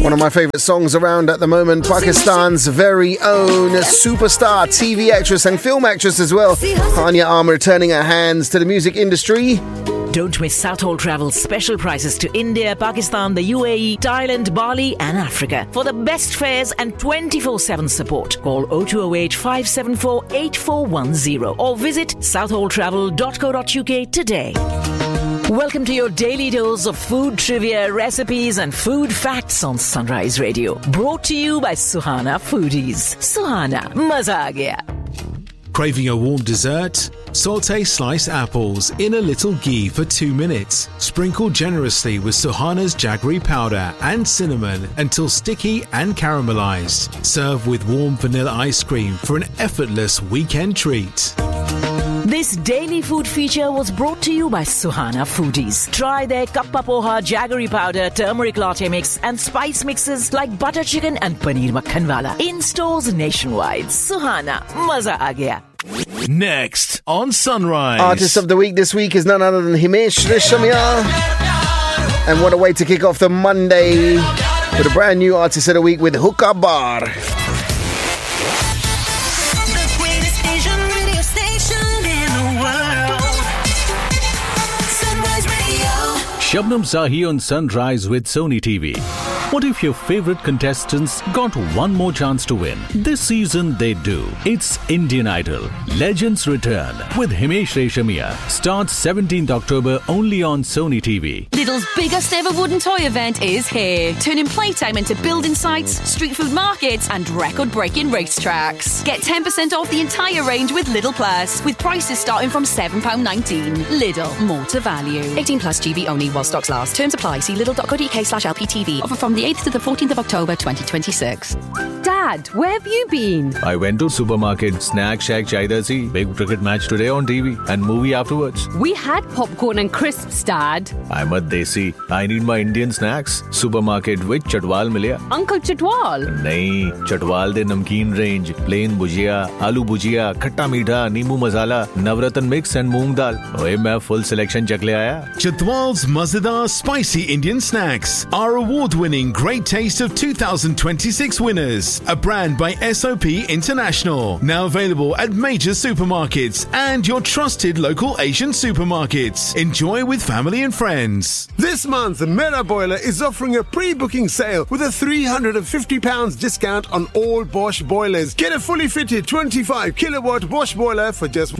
One of my favourite songs around at the moment, Pakistan's very own superstar TV actress and film actress as well, Tanya Armour, turning her hands to the music industry. Don't miss Southall Travel's special prices to India, Pakistan, the UAE, Thailand, Bali and Africa. For the best fares and 24/7 support, call 0208 574 8410 or visit southalltravel.co.uk today. Welcome to your daily dose of food trivia, recipes and food facts on Sunrise Radio. Brought to you by Suhana Foodies. Suhana, maza aa gaya. Craving a warm dessert? Saute sliced apples in a little ghee for 2 minutes. Sprinkle generously with Suhana's jaggery powder and cinnamon until sticky and caramelized. Serve with warm vanilla ice cream for an effortless weekend treat. This daily food feature was brought to you by Suhana Foodies. Try their kappa poha, jaggery powder, turmeric latte mix and spice mixes like butter chicken and paneer makhan wala in stores nationwide. Suhana, maza aa gaya. Next on Sunrise. Artist of the week this week is none other than Himesh Reshammiya. And what a way to kick off the Monday with a brand new Artist of the Week with Hookah Bar. Shabnam Sahi on Sunrise with Sony TV. What if your favorite contestants got one more chance to win? This season they do. It's Indian Idol. Legends Return with Himesh Reshammiya. Starts 17th October only on Sony TV. Lidl's biggest ever wooden toy event is here. Turning playtime into building sites, street food markets and record-breaking racetracks. Get 10% off the entire range with Lidl Plus, with prices starting from £7.19. Lidl, more to value. 18 plus GB only while stocks last. Terms apply. See lidl.co.uk/LPTV. Offer from the 8th to the 14th of October 2026. Dad, where have you been? I went to supermarket. Snack Shack Chaida si. Big cricket match today on TV and movie afterwards. We had popcorn and crisps, Dad. I'm a desi. I need my Indian snacks. Supermarket with Chatwal milya. Uncle Chatwal? Nahi, Chatwal de namkeen range. Plain bhujia, aloo bhujia, khatta meetha, neembu masala, navratan mix and moong dal. Oye, main full selection chak le aaya. Chatwal's Mazadar Spicy Indian Snacks are award-winning Great Taste of 2026 winners. A brand by SOP International. Now available at major supermarkets and your trusted local Asian supermarkets. Enjoy with family and friends. This month, Mera Boiler is offering a pre-booking sale with a £350 discount on all Bosch boilers. Get a fully fitted 25 kilowatt Bosch boiler for just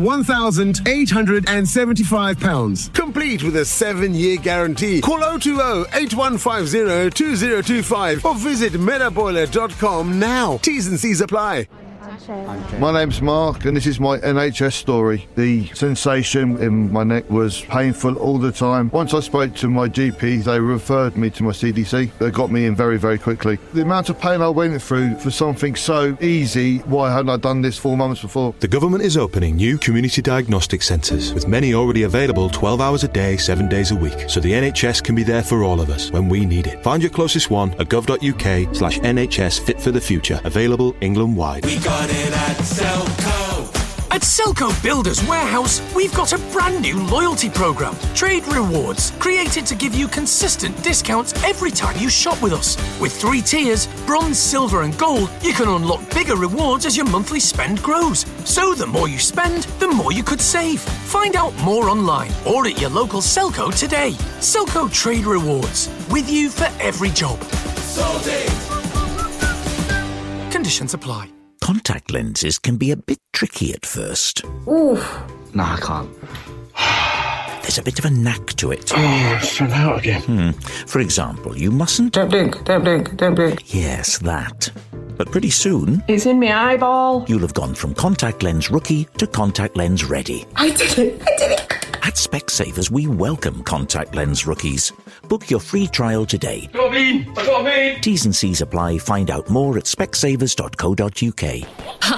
£1,875. Complete with a 7-year guarantee. Call 020 8150 2025 or visit metaboiler.com now. T's and C's apply. My name's Mark and this is my NHS story. The sensation in my neck was painful all the time. Once I spoke to my GP, they referred me to my CDC. They got me in very, very quickly. The amount of pain I went through for something so easy, why hadn't I done this 4 months before? The government is opening new community diagnostic centres, with many already available 12 hours a day, 7 days a week, so the NHS can be there for all of us when we need it. Find your closest one at gov.uk/NHS Fit for the Future, available England-wide. We got it at Selco. At Selco Builders Warehouse, we've got a brand new loyalty programme, Trade Rewards, created to give you consistent discounts every time you shop with us. With 3 tiers, bronze, silver and gold, you can unlock bigger rewards as your monthly spend grows. So the more you spend, the more you could save. Find out more online or at your local Selco today. Selco Trade Rewards, with you for every job. Sold it. Conditions apply. Contact lenses can be a bit tricky at first. Ooh. No, I can't. There's a bit of a knack to it. Oh, it's fell out again. For example, you mustn't... Don't blink, don't blink, don't blink. Yes, that. But pretty soon... It's in my eyeball. You'll have gone from contact lens rookie to contact lens ready. I did it. At Specsavers, we welcome contact lens rookies. Book your free trial today. I got me. T's and C's apply. Find out more at specsavers.co.uk. Huh?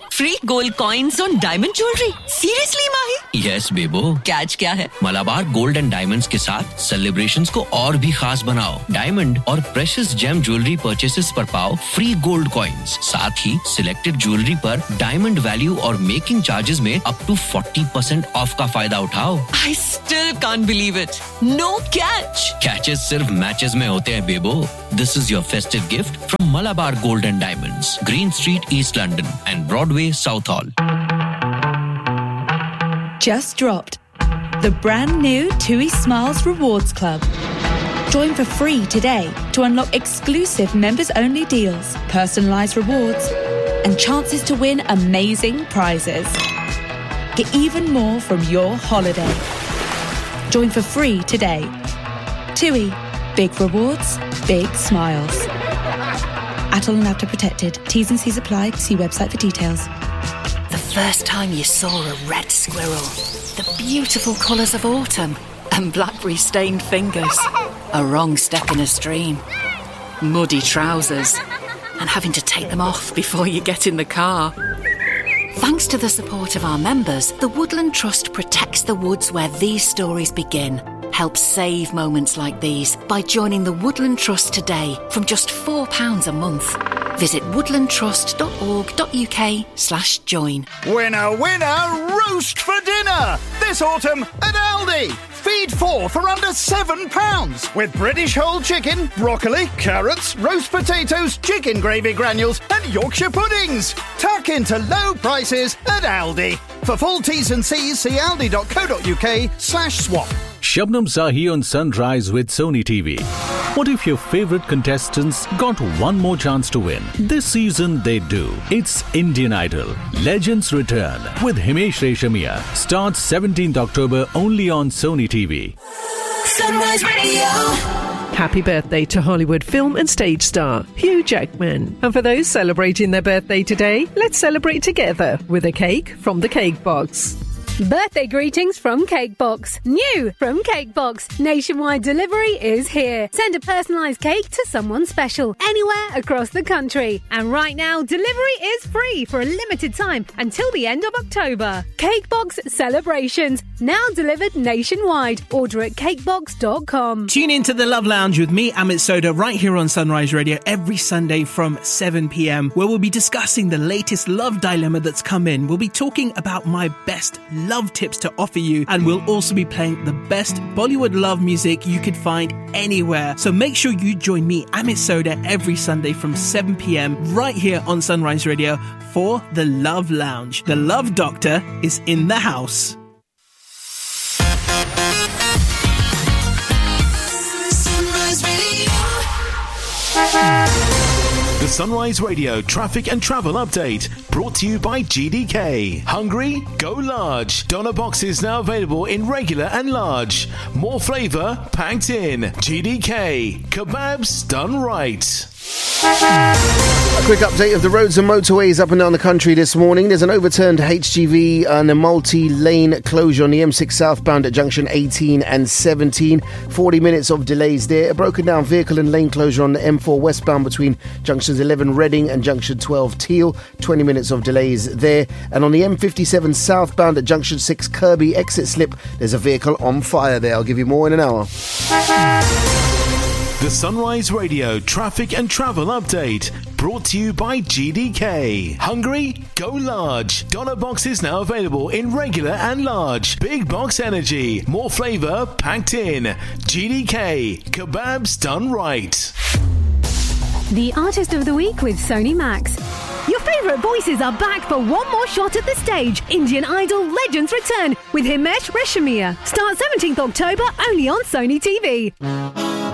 Free gold coins on diamond jewelry. Seriously, Mahi? Yes, Bebo. Catch क्या है? Malabar Gold and Diamonds के साथ celebrations को और भी खास बनाओ. Diamond और precious gem jewelry purchases पर पाओ free gold coins. साथ ही selected jewelry पर diamond value और making charges में up to 40% off का फायदा उठाओ. I still can't believe it. No catch. Catches सिर्फ matches में होते हैं, Bebo. This is your festive gift from Malabar Gold and Diamonds, Green Street, East London, and Broadway, South Hall. Just dropped. The brand new TUI Smiles Rewards Club. Join for free today to unlock exclusive members-only deals, personalised rewards, and chances to win amazing prizes. Get even more from your holiday. Join for free today. TUI. Big rewards, big smiles. Atoll and Apta protected. T's and C's apply. See website for details. The first time you saw a red squirrel, the beautiful colours of autumn, and blackberry-stained fingers. A wrong step in a stream, muddy trousers, and having to take them off before you get in the car. Thanks to the support of our members, the Woodland Trust protects the woods where these stories begin. Help save moments like these by joining the Woodland Trust today from just £4 a month. Visit woodlandtrust.org.uk/join. Winner, winner, roast for dinner! This autumn at Aldi. Feed 4 for under £7 with British whole chicken, broccoli, carrots, roast potatoes, chicken gravy granules and Yorkshire puddings. Tuck into low prices at Aldi. For full T's and C's, see aldi.co.uk/swap. Shabnam Zahi on Sunrise with Sony TV. What if your favorite contestants got one more chance to win? This season they do. It's Indian Idol. Legends Return with Himesh Reshammiya. Starts 17th October only on Sony TV. Sunrise Radio. Happy birthday to Hollywood film and stage star Hugh Jackman. And for those celebrating their birthday today, let's celebrate together with a cake from the Cake Box. Birthday greetings from Cakebox. New from Cakebox. Nationwide delivery is here. Send a personalised cake to someone special anywhere across the country. And right now, delivery is free for a limited time until the end of October. Cakebox celebrations. Now delivered nationwide. Order at cakebox.com. Tune into the Love Lounge with me, Amit Soda, right here on Sunrise Radio every Sunday from 7 p.m, where we'll be discussing the latest love dilemma that's come in. We'll be talking about my best love tips to offer you, and we'll also be playing the best Bollywood love music you could find anywhere. So make sure you join me, Amit Soda, every Sunday from 7 p.m, right here on Sunrise Radio for the Love Lounge. The Love Doctor is in the house. The Sunrise Radio traffic and travel update brought to you by GDK. Hungry? Go large. Doner boxes now available in regular and large. More flavour packed in. GDK. Kebabs done right. A quick update of the roads and motorways up and down the country this morning. There's an overturned HGV and a multi-lane closure on the M6 southbound at junction 18 and 17. 40 minutes of delays there. A broken down vehicle and lane closure on the M4 westbound between junctions 11 Reading and junction 12 Teal. 20 minutes of delays there. And on the M57 southbound at junction 6 Kirby exit slip, there's a vehicle on fire there. I'll give you more in an hour. The Sunrise Radio traffic and travel update brought to you by GDK. Hungry? Go large. Doner boxes now available in regular and large. Big box energy. More flavour packed in. GDK. Kebabs done right. The Artist of the Week with Sony Max. Your favourite voices are back for one more shot at the stage. Indian Idol Legends Return with Himesh Reshammiya. Starts 17th October only on Sony TV.